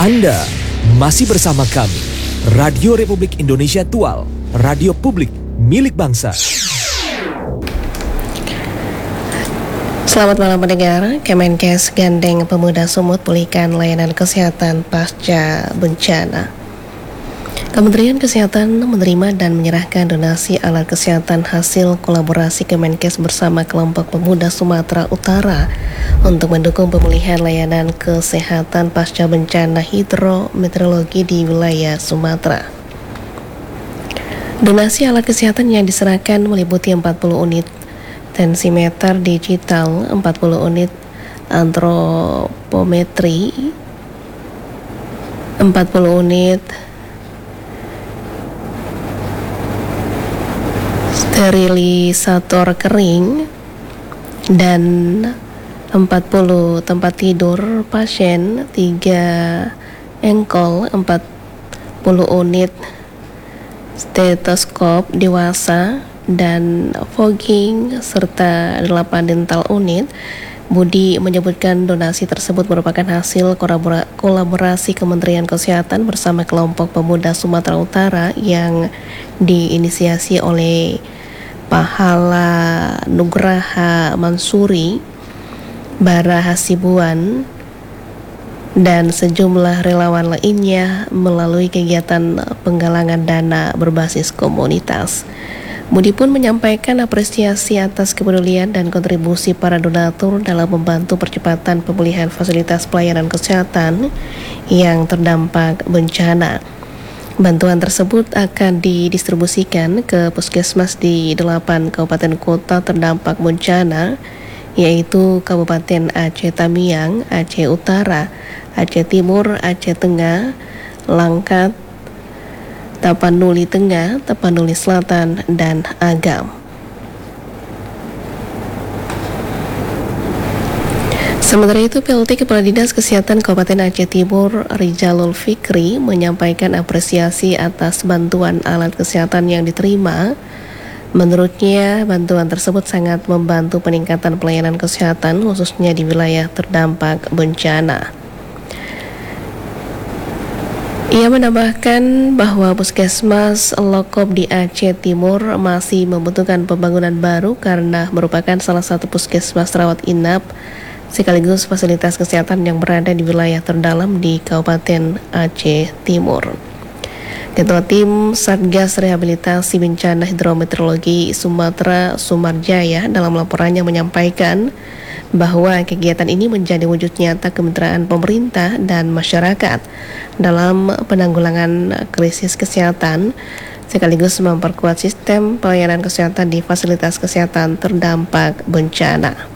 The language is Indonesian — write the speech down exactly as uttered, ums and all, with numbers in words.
Anda masih bersama kami, Radio Republik Indonesia Tual, radio publik milik bangsa. Selamat malam pendengar, Kemenkes gandeng pemuda Sumut pulihkan layanan kesehatan pasca bencana. Kementerian Kesehatan menerima dan menyerahkan donasi alat kesehatan hasil kolaborasi Kemenkes bersama kelompok pemuda Sumatera Utara untuk mendukung pemulihan layanan kesehatan pasca bencana hidrometeorologi di wilayah Sumatera. Donasi alat kesehatan yang diserahkan meliputi empat puluh unit tensimeter digital, empat puluh unit antropometri, empat puluh unit sterilisator kering, dan empat puluh tempat tidur pasien, tiga engkol, empat puluh unit stetoskop dewasa dan fogging, serta delapan dental unit. Budi menyebutkan donasi tersebut merupakan hasil kolaborasi Kementerian Kesehatan bersama kelompok pemuda Sumatera Utara yang diinisiasi oleh Pahala Nugraha Mansuri, Bara Hasibuan, dan sejumlah relawan lainnya melalui kegiatan penggalangan dana berbasis komunitas. Budi pun menyampaikan apresiasi atas kepedulian dan kontribusi para donatur dalam membantu percepatan pemulihan fasilitas pelayanan kesehatan yang terdampak bencana. Bantuan tersebut akan didistribusikan ke puskesmas di delapan kabupaten kota terdampak bencana, yaitu Kabupaten Aceh Tamiang, Aceh Utara, Aceh Timur, Aceh Tengah, Langkat, Tapanuli Tengah, Tapanuli Selatan, dan Agam. Sementara itu, P L T Kepala Dinas Kesehatan Kabupaten Aceh Timur, Rizalul Fikri, menyampaikan apresiasi atas bantuan alat kesehatan yang diterima. Menurutnya, bantuan tersebut sangat membantu peningkatan pelayanan kesehatan, khususnya di wilayah terdampak bencana. Ia menambahkan bahwa Puskesmas Lokop di Aceh Timur masih membutuhkan pembangunan baru karena merupakan salah satu puskesmas rawat inap sekaligus fasilitas kesehatan yang berada di wilayah terdalam di Kabupaten Aceh Timur. Ketua Tim Satgas Rehabilitasi Bencana Hidrometeorologi Sumatera Sumarjaya dalam laporannya menyampaikan bahwa kegiatan ini menjadi wujud nyata kemitraan pemerintah dan masyarakat dalam penanggulangan krisis kesehatan sekaligus memperkuat sistem pelayanan kesehatan di fasilitas kesehatan terdampak bencana.